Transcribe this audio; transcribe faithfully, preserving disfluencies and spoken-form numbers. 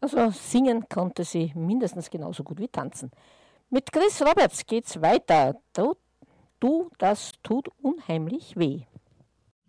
Also singen konnte sie mindestens genauso gut wie tanzen. Mit Chris Roberts geht's weiter. Du, du das tut unheimlich weh.